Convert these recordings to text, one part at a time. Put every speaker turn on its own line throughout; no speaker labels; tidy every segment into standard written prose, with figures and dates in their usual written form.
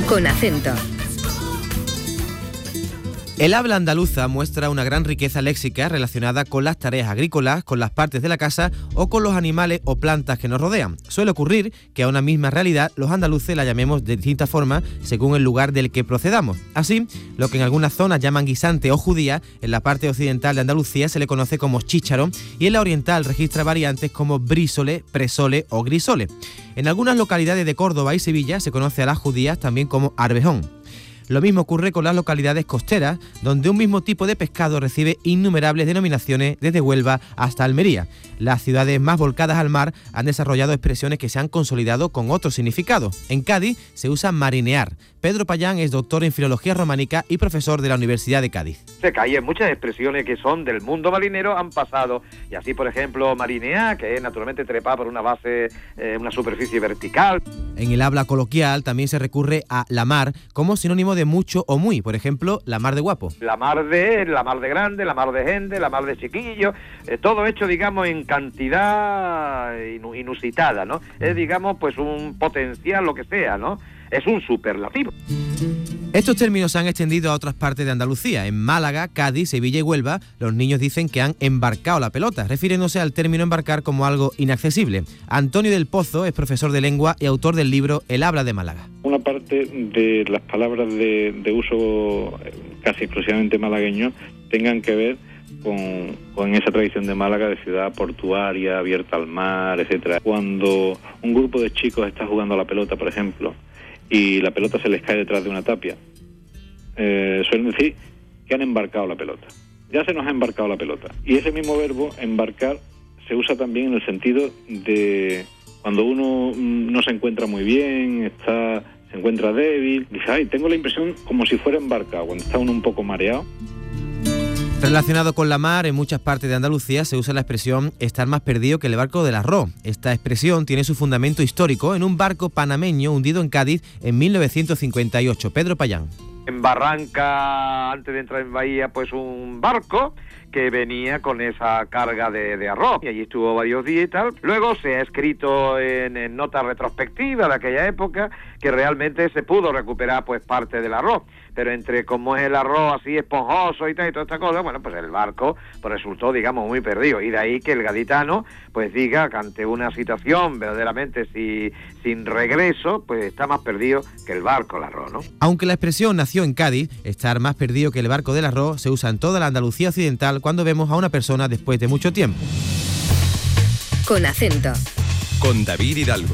Con acento.
El habla andaluza muestra una gran riqueza léxica relacionada con las tareas agrícolas, con las partes de la casa o con los animales o plantas que nos rodean. Suele ocurrir que a una misma realidad los andaluces la llamemos de distintas formas según el lugar del que procedamos. Así, lo que en algunas zonas llaman guisante o judía, en la parte occidental de Andalucía se le conoce como chícharo y en la oriental registra variantes como brísole, presole o grisole. En algunas localidades de Córdoba y Sevilla se conoce a las judías también como arvejón. Lo mismo ocurre con las localidades costeras, donde un mismo tipo de pescado recibe innumerables denominaciones desde Huelva hasta Almería. Las ciudades más volcadas al mar han desarrollado expresiones que se han consolidado con otro significado. En Cádiz se usa marinear. Pedro Payán es doctor en Filología Románica y profesor de la Universidad de Cádiz.
Hay muchas expresiones que son del mundo marinero, han pasado, y así por ejemplo marinear, que es naturalmente trepar por una base, una superficie vertical.
En el habla coloquial también se recurre a la mar como sinónimo de mucho o muy, por ejemplo, la mar de guapo.
La mar de grande, la mar de gente, la mar de chiquillo, todo hecho, digamos, en cantidad inusitada, ¿no? Es, digamos, pues un potencial, lo que sea, ¿no? Es un superlativo.
Estos términos se han extendido a otras partes de Andalucía. En Málaga, Cádiz, Sevilla y Huelva, los niños dicen que han embarcado la pelota, refiriéndose al término embarcar como algo inaccesible. Antonio del Pozo es profesor de lengua y autor del libro El habla de Málaga.
Una parte de las palabras de uso casi exclusivamente malagueño tengan que ver con esa tradición de Málaga, de ciudad portuaria, abierta al mar, etcétera. Cuando un grupo de chicos está jugando a la pelota, por ejemplo, y la pelota se les cae detrás de una tapia, suelen decir que han embarcado la pelota. Ya se nos ha embarcado la pelota. Y ese mismo verbo, embarcar, se usa también en el sentido de cuando uno no se encuentra muy bien, se encuentra débil, dice, ay, tengo la impresión como si fuera embarcado, cuando está uno un poco mareado.
Relacionado con la mar, en muchas partes de Andalucía se usa la expresión estar más perdido que el barco del arroz. Esta expresión tiene su fundamento histórico en un barco panameño hundido en Cádiz en 1958. Pedro Payán.
En Barranca, antes de entrar en Bahía, pues un barco que venía con esa carga de arroz, y allí estuvo varios días y tal. Luego se ha escrito en notas retrospectivas de aquella época que realmente se pudo recuperar pues parte del arroz, pero entre como es el arroz así esponjoso y tal y toda esta cosa, bueno, pues el barco pues resultó, digamos, muy perdido, y de ahí que el gaditano pues diga que ante una situación verdaderamente sin regreso, pues está más perdido que el barco el arroz, ¿no?
Aunque la expresión nació en Cádiz, estar más perdido que el barco del arroz se usa en toda la Andalucía occidental cuando vemos a una persona después de mucho tiempo.
Con acento.
Con David Hidalgo.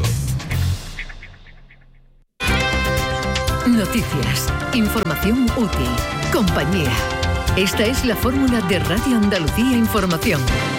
Noticias, información útil, compañía. Esta es la fórmula de Radio Andalucía Información.